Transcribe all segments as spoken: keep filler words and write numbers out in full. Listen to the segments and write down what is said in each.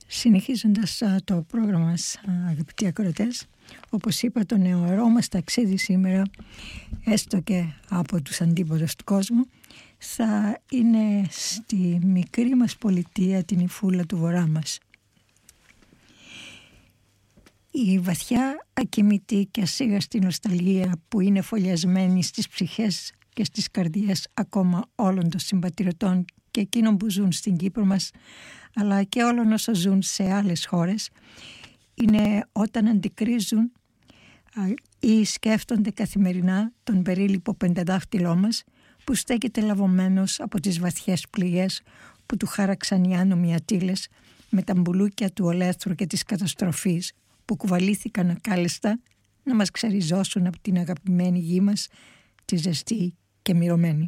Συνεχίζοντας το πρόγραμμα μας, αγαπητοί ακροατές, όπως είπα, το νεοερό μας ταξίδι σήμερα, έστω και από τους αντίποδες του κόσμου, θα είναι στη μικρή μας πολιτεία, την Ιφούλα του Βορρά μας. Η βαθιά, ακιμητή και ασίγαστη νοσταλγία που είναι φωλιασμένη στις ψυχές και στις καρδιές ακόμα όλων των συμπατριωτών και εκείνων που ζουν στην Κύπρο μας, αλλά και όλων όσων ζουν σε άλλες χώρες, είναι όταν αντικρίζουν ή σκέφτονται καθημερινά τον περίληπο πενταδάχτυλό μας που στέκεται λαβωμένος από τις βαθιές πληγές που του χάραξαν οι άνομοι ατύλες με τα μπουλούκια του ολέθρου και της καταστροφής που κουβαλήθηκαν ακάλεστα να μας ξεριζώσουν από την αγαπημένη γη μας, τη ζεστή και μυρωμένη.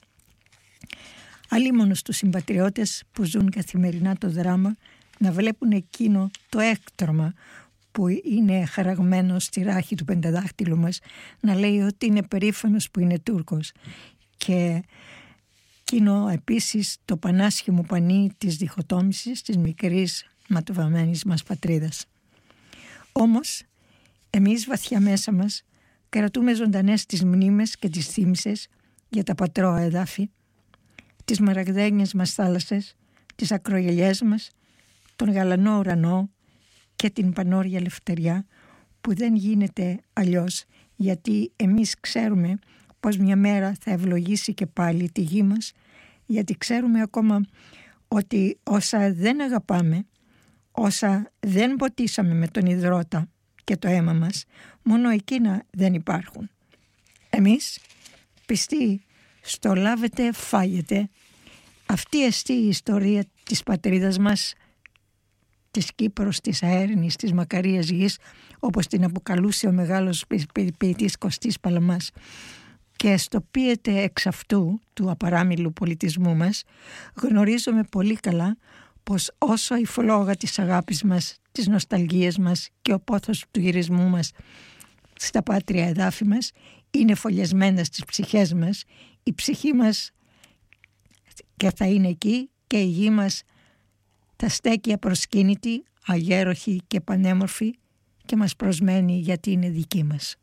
Αλίμονος τους συμπατριώτες που ζουν καθημερινά το δράμα να βλέπουν εκείνο το έκτρωμα που είναι χαραγμένο στη ράχη του πενταδάχτυλου μας, να λέει ότι είναι περήφανος που είναι Τούρκος, και εκείνο επίσης το πανάσχημο πανί της διχοτόμησης της μικρής ματοβαμένης μας πατρίδας. Όμως εμείς βαθιά μέσα μας κρατούμε ζωντανές τις μνήμες και τις θύμησες για τα πατρόα εδάφη, τις μαραγδένιες μας θάλασσες, τις ακρογελιές μας, τον γαλανό ουρανό και την πανόρια ελευθεριά που δεν γίνεται αλλιώς, γιατί εμείς ξέρουμε πως μια μέρα θα ευλογήσει και πάλι τη γη μας, γιατί ξέρουμε ακόμα ότι όσα δεν αγαπάμε, όσα δεν ποτίσαμε με τον υδρότα και το αίμα μας, μόνο εκείνα δεν υπάρχουν. Εμείς, πιστοί στο λάβετε φάγετε, αυτή εστί η ιστορία της πατρίδας μας, της Κύπρος, της αέρινης, της μακαρίας γης, όπως την αποκαλούσε ο μεγάλος ποιητής Κωστής Παλαμάς, και στοπίεται εξ αυτού του απαράμιλου πολιτισμού μας, γνωρίζουμε πολύ καλά πως όσο η φλόγα της αγάπης μας, της νοσταλγίας μας και ο πόθος του γυρισμού μας στα πάτρια εδάφη μας είναι φωλιασμένα στις ψυχές μας, η ψυχή μας και θα είναι εκεί και η γη μας θα στέκει απροσκύνητη, αγέροχη και πανέμορφη και μας προσμένει γιατί είναι δική μας.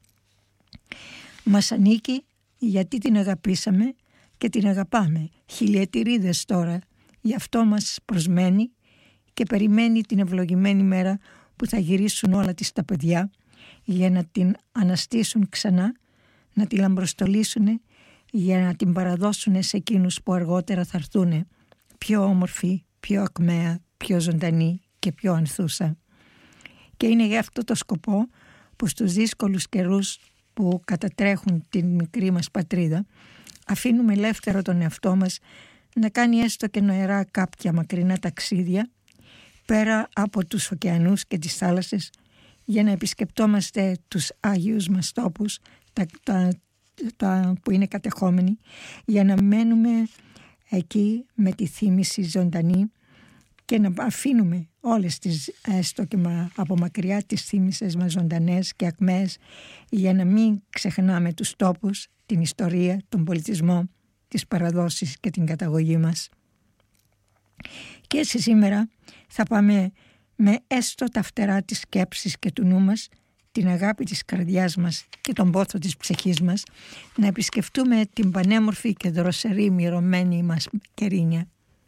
Μας ανήκει γιατί την αγαπήσαμε και την αγαπάμε χιλιετηρίδες τώρα, γι' αυτό μας προσμένει και περιμένει την ευλογημένη μέρα που θα γυρίσουν όλα της τα παιδιά για να την αναστήσουν ξανά, να τη λαμπροστολίσουν, για να την παραδώσουν σε εκείνους που αργότερα θα έρθουν πιο όμορφη, πιο ακμαία, πιο ζωντανή και πιο ανθούσα. Και είναι για αυτό το σκοπό που στους δύσκολους καιρούς που κατατρέχουν την μικρή μας πατρίδα αφήνουμε ελεύθερο τον εαυτό μας να κάνει έστω και νοερά κάποια μακρινά ταξίδια πέρα από τους ωκεανούς και τις θάλασσες, για να επισκεπτόμαστε τους Άγιους μας τόπους τα, τα, τα, που είναι κατεχόμενοι, για να μένουμε εκεί με τη θύμηση ζωντανή και να αφήνουμε όλες τις έστω και από μακριά τις θύμησες μας ζωντανές και ακμαίες, για να μην ξεχνάμε τους τόπους, την ιστορία, τον πολιτισμό, τις παραδόσεις και την καταγωγή μας. Και έτσι σήμερα θα πάμε με έστω τα φτερά της σκέψης και του νου μας, την αγάπη της καρδιάς μας και τον πόθο της ψυχής μας, να επισκεφτούμε την πανέμορφη και δροσερή μυρωμένη μας Κερίνια.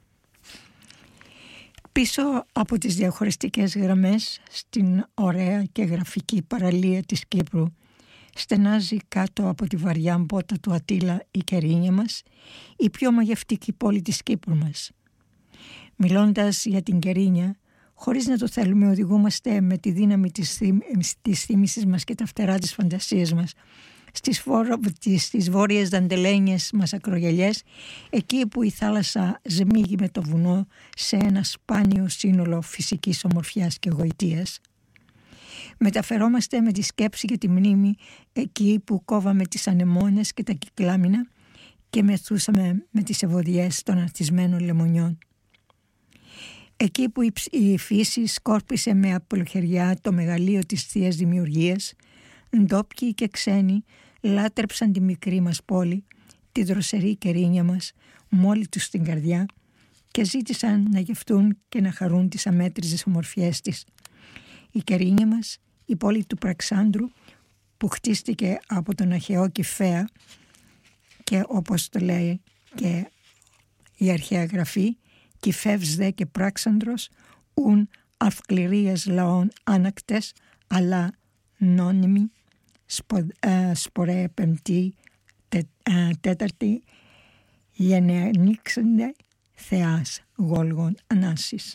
Πίσω από τις διαχωριστικές γραμμές, στην ωραία και γραφική παραλία της Κύπρου, στενάζει κάτω από τη βαριά μπότα του Ατήλα η Κερίνια μας, η πιο μαγευτική πόλη της Κύπρου μας. Μιλώντας για την Κερίνια, χωρίς να το θέλουμε, οδηγούμαστε με τη δύναμη της, θύμ, της θύμησης μας και τα φτερά της φαντασίας μας στις, φόρο, στις βόρειες δαντελένιες μας ακρογελιές, εκεί που η θάλασσα ζεμίγει με το βουνό σε ένα σπάνιο σύνολο φυσικής ομορφιάς και γοητείας. Μεταφερόμαστε με τη σκέψη και τη μνήμη εκεί που κόβαμε τις ανεμόνες και τα κυκλάμινα και μεθούσαμε με τις ευωδιές των ανθισμένων λεμονιών. Εκεί που η φύση σκόρπισε με απλοχεριά το μεγαλείο της Θείας Δημιουργίας, ντόπιοι και ξένοι λάτρεψαν τη μικρή μας πόλη, τη δροσερή Κερίνια μας, μόλι τους στην καρδιά, και ζήτησαν να γευτούν και να χαρούν τις αμέτρητες ομορφιές της. Η Κερίνια μας, η πόλη του Πραξάνδρου, που χτίστηκε από τον αρχαίο Κηφαία και όπως το λέει και η αρχαία γραφή, Κηφεύς δε και Πράξανδρος ουν αυσκληρίας λαών άνακτες, αλλά νόνιμοι σπο, ε, σπορέ πεμπτή τε, ε, τέταρτη γενεανίξονται θεάς γόλγων ανάσης.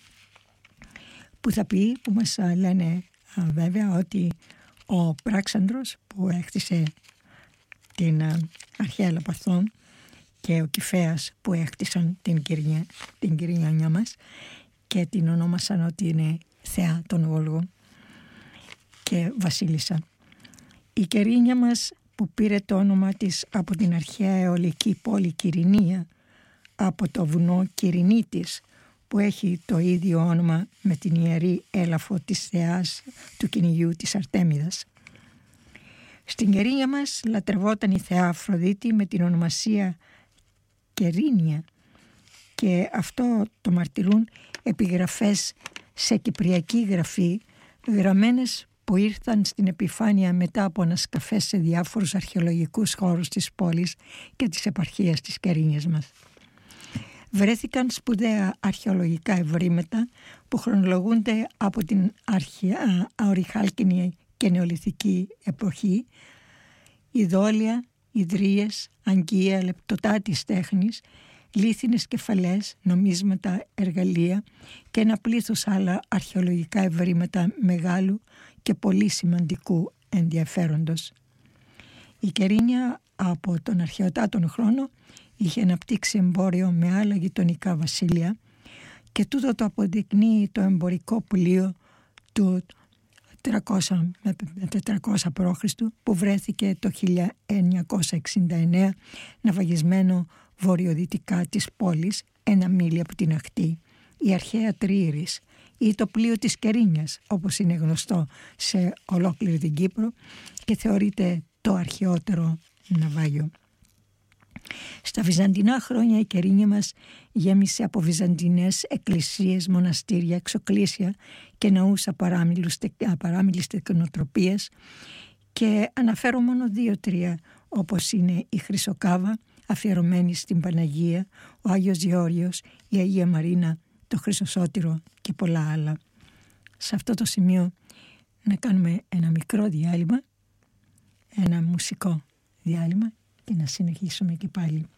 Που θα πει, που μας α, λένε α, βέβαια ότι ο Πράξανδρος που έκτισε την α, αρχαία Λαπαθών και ο Κηφαίας που έκτισαν την Κυρινιά, την Κυρινιά μας και την ονόμασαν ότι είναι θεά των Βόλγων και βασίλισσα. Η Κερίνια μας που πήρε το όνομα της από την αρχαία αιωλική πόλη Κυρινία, από το βουνό Κυρινίτης που έχει το ίδιο όνομα με την ιερή έλαφο της θεάς του κυνηγιού της Αρτέμιδας. Στην Κερίνια μας λατρευόταν η θεά Αφροδίτη με την ονομασία Κερίνια και αυτό το μαρτυρούν επιγραφές σε κυπριακή γραφή γραμμένες που ήρθαν στην επιφάνεια μετά από ανασκαφές σε διάφορους αρχαιολογικούς χώρους της πόλης και της επαρχίας της Κερίνιας μας. Βρέθηκαν σπουδαία αρχαιολογικά ευρήματα που χρονολογούνται από την αρχαία ορυχάλκινη και νεολιθική εποχή, ειδόλια, ιδρύες, αγκία, λεπτοτά της τέχνης, λίθινες κεφαλές, νομίσματα, εργαλεία και ένα πλήθος άλλα αρχαιολογικά ευρήματα μεγάλου και πολύ σημαντικού ενδιαφέροντος. Η Κερίνια από τον αρχαιοτάτον χρόνο είχε αναπτύξει εμπόριο με άλλα γειτονικά βασίλεια και τούτο το αποδεικνύει το εμπορικό πλοίο του τριακόσια με τετρακόσια π.Χ. που βρέθηκε το χίλια εννιακόσια εξήντα εννέα ναυαγισμένο βορειοδυτικά της πόλης, ένα μίλι από την ακτή, η αρχαία Τριήρης ή το πλοίο της Κερίνιας, όπως είναι γνωστό σε ολόκληρη την Κύπρο και θεωρείται το αρχαιότερο ναυάγιο. Στα βυζαντινά χρόνια η Κερίνια μας γέμισε από βυζαντινές εκκλησίες, μοναστήρια, εξοκλήσια και ναούς απαράμιλης τεκνοτροπίας και αναφέρω μόνο δύο-τρία, όπως είναι η Χρυσοκάβα αφιερωμένη στην Παναγία, ο Άγιος Γεώργιος, η Αγία Μαρίνα, το Χρυσοσώτηρο και πολλά άλλα. Σε αυτό το σημείο να κάνουμε ένα μικρό διάλειμμα, ένα μουσικό διάλειμμα και να συνεχίσουμε και πάλι.